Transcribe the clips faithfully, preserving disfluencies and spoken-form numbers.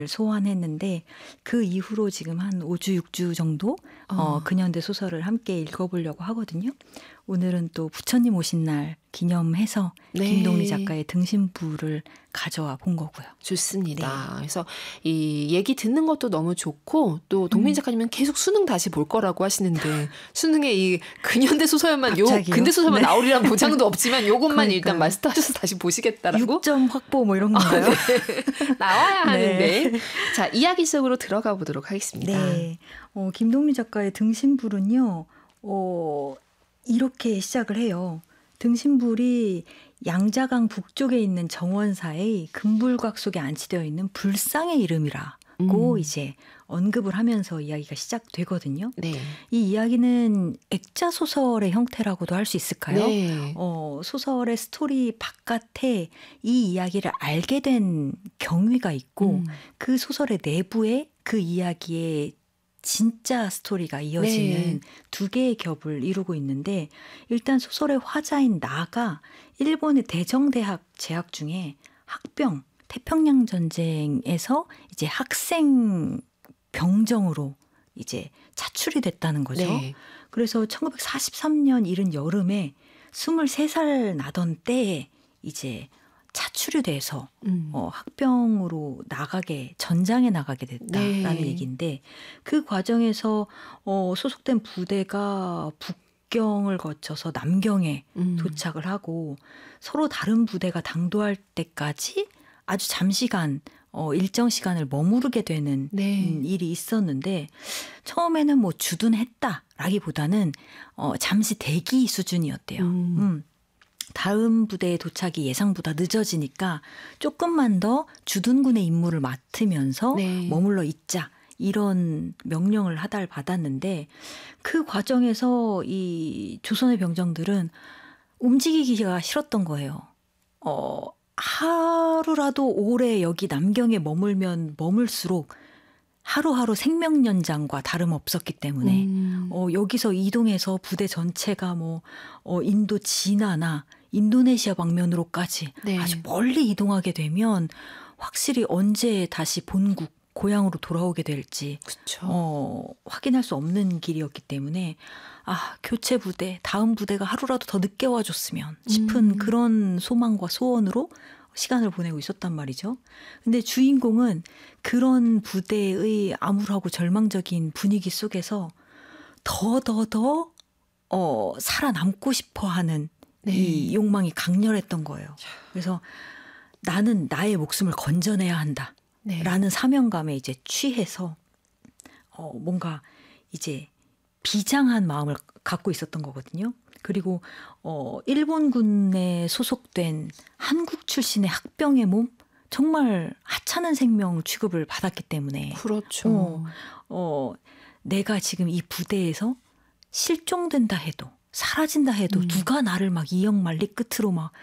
소환했는데 그 이후로 지금 한 오 주, 육 주 정도 어, 어. 근현대 소설을 함께 읽어보려고 하거든요. 오늘은 또 부처님 오신 날 기념해서 네. 김동리 작가의 등신부를 가져와 본 거고요. 좋습니다. 네. 그래서 이 얘기 듣는 것도 너무 좋고 또 동민 음. 작가님은 계속 수능 다시 볼 거라고 하시는데 수능에 이 근현대 소설만 요 갑자기요? 근대 소설만 네. 나오리란 보장도 없지만 요것만 그러니까요. 일단 마스터하셔서 다시 보시겠다라고 육 점 확보 뭐 이런 건가요? 아, 네. 나와야 하는데 네. 자 이야기 속으로 들어가 보도록 하겠습니다. 네. 어, 김동리 작가의 등신불은요. 어, 이렇게 시작을 해요. 등신불이 양자강 북쪽에 있는 정원사의 금불곽 속에 안치되어 있는 불상의 이름이라고 음. 이제 언급을 하면서 이야기가 시작되거든요. 네. 이 이야기는 액자 소설의 형태라고도 할 수 있을까요? 네. 어, 소설의 스토리 바깥에 이 이야기를 알게 된 경위가 있고 음. 그 소설의 내부에 그 이야기의 진짜 스토리가 이어지는 네. 두 개의 겹을 이루고 있는데 일단 소설의 화자인 나가 일본의 대정대학 재학 중에 학병, 태평양 전쟁에서 이제 학생 병정으로 이제 차출이 됐다는 거죠. 네. 그래서 천구백사십삼 년 이른 여름에 스물세 살 나던 때에 이제 차출이 돼서 음. 어, 학병으로 나가게 전장에 나가게 됐다라는 네. 얘기인데 그 과정에서 어, 소속된 부대가 북경을 거쳐서 남경에 음. 도착을 하고 서로 다른 부대가 당도할 때까지 아주 잠시간 어, 일정 시간을 머무르게 되는 네. 음, 일이 있었는데 처음에는 뭐 주둔했다라기보다는 어, 잠시 대기 수준이었대요. 음. 음. 다음 부대의 도착이 예상보다 늦어지니까 조금만 더 주둔군의 임무를 맡으면서 네. 머물러 있자 이런 명령을 하달 받았는데 그 과정에서 이 조선의 병정들은 움직이기가 싫었던 거예요. 어, 하루라도 오래 여기 남경에 머물면 머물수록 하루하루 생명 연장과 다름없었기 때문에 음. 어, 여기서 이동해서 부대 전체가 뭐 어, 인도 진화나 인도네시아 방면으로까지 네. 아주 멀리 이동하게 되면 확실히 언제 다시 본국 고향으로 돌아오게 될지 그쵸. 어, 확인할 수 없는 길이었기 때문에 아 교체 부대 다음 부대가 하루라도 더 늦게 와줬으면 싶은 음. 그런 소망과 소원으로 시간을 보내고 있었단 말이죠. 근데 주인공은 그런 부대의 암울하고 절망적인 분위기 속에서 더 더 더 어, 살아남고 싶어하는 네. 이 욕망이 강렬했던 거예요. 그래서 나는 나의 목숨을 건져내야 한다. 네. 라는 사명감에 이제 취해서 어, 뭔가 이제 비장한 마음을 갖고 있었던 거거든요. 그리고 어, 일본군에 소속된 한국 출신의 학병의 몸 정말 하찮은 생명 취급을 받았기 때문에 그렇죠. 어, 어, 내가 지금 이 부대에서 실종된다 해도 사라진다 해도 음. 누가 나를 막 이역만리 끝으로 막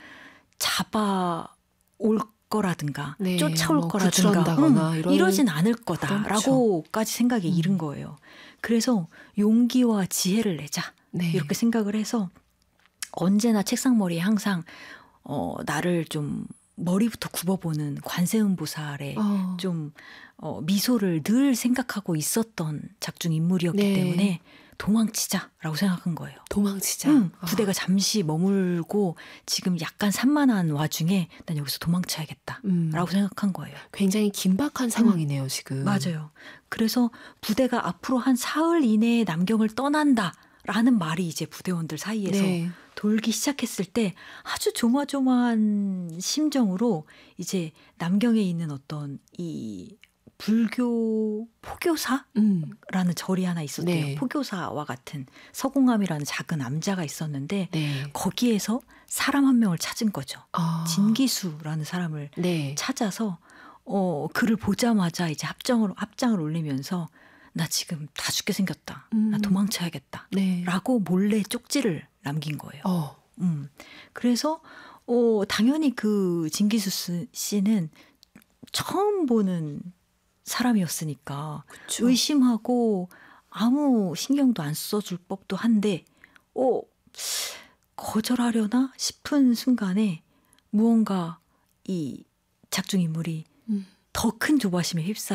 잡아올 거라든가 네, 쫓아올 뭐 거라든가 구출한다거나 음, 이런- 이러진 않을 거다라고까지 생각에 음. 이른 거예요. 그래서 용기와 지혜를 내자 네. 이렇게 생각을 해서 언제나 책상머리에 항상 어, 나를 좀 머리부터 굽어보는 관세음보살의 어. 좀 어, 미소를 늘 생각하고 있었던 작중 인물이었기 네. 때문에 도망치자라고 생각한 거예요. 도망치자. 응, 아. 부대가 잠시 머물고 지금 약간 산만한 와중에 난 여기서 도망쳐야겠다라고 음. 생각한 거예요. 굉장히 긴박한 상황이네요, 지금. 맞아요. 그래서 부대가 앞으로 한 사흘 이내에 남경을 떠난다라는 말이 이제 부대원들 사이에서 네. 돌기 시작했을 때 아주 조마조마한 심정으로 이제 남경에 있는 어떤 이 불교 포교사? 음. 라는 절이 하나 있었대요. 네. 포교사와 같은 서공암이라는 작은 암자가 있었는데 네. 거기에서 사람 한 명을 찾은 거죠. 아. 진기수라는 사람을 네. 찾아서 어, 그를 보자마자 이제 합정을 합장을 올리면서 나 지금 다 죽게 생겼다. 음. 나 도망쳐야겠다. 네. 라고 몰래 쪽지를 남긴 거예요. 어. 음. 그래서 어, 당연히 그 진기수 씨는 처음 보는 사람이었으니까 그쵸. 의심하고 아무 신경도 안 써줄 법도 한데 어, 거절하려나 싶은 순간에 무언가 이 작중 인물이 음. 더 큰 조바심에 휩싸여